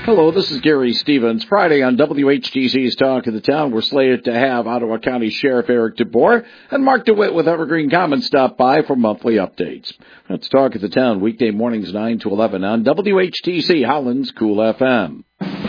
Hello, this is Gary Stevens. Friday on WHTC's Talk of the Town, we're slated to have Ottawa County Sheriff Eric DeBoer and Mark DeWitt with Evergreen Commons stop by for monthly updates. That's Talk of the Town, weekday mornings 9 to 11 on WHTC Holland's Cool FM.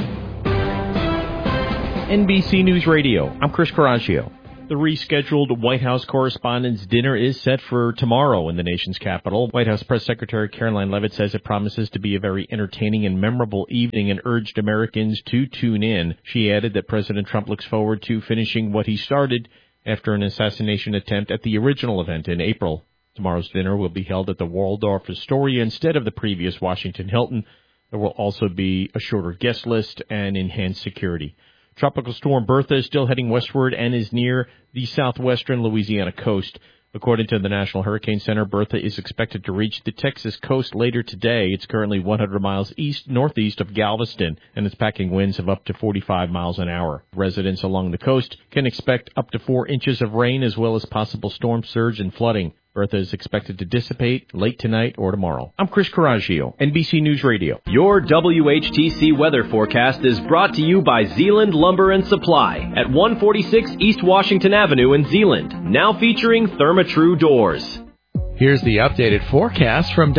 NBC News Radio, I'm Chris Coraggio. The rescheduled White House Correspondents' Dinner is set for tomorrow in the nation's capital. White House Press Secretary Caroline Leavitt says it promises to be a very entertaining and memorable evening and urged Americans to tune in. She added that President Trump looks forward to finishing what he started after an assassination attempt at the original event in April. Tomorrow's dinner will be held at the Waldorf Astoria instead of the previous Washington Hilton. There will also be a shorter guest list and enhanced security. Tropical storm Bertha is still heading westward and is near the southwestern Louisiana coast. According to the National Hurricane Center, Bertha is expected to reach the Texas coast later today. It's currently 100 miles northeast of Galveston, and its packing winds of up to 45 miles an hour. Residents along the coast can expect up to 4 inches of rain as well as possible storm surge and flooding. Bertha is expected to dissipate late tonight or tomorrow. I'm Chris Coraggio, NBC News Radio. Your WHTC weather forecast is brought to you by Zeeland Lumber and Supply at 146 East Washington Avenue in Zeeland, now featuring Therma-Tru doors. Here's the updated forecast from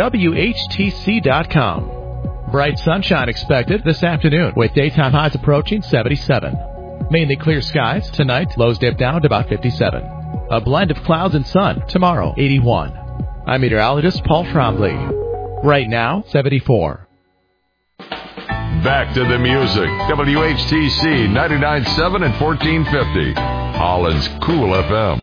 WHTC.com. Bright sunshine expected this afternoon with daytime highs approaching 77. Mainly clear skies tonight, lows dip down to about 57. A blend of clouds and sun tomorrow, 81. I'm meteorologist Paul Trombley. Right now, 74. Back to the music. WHTC 99.7 and 1450. Holland's Cool FM.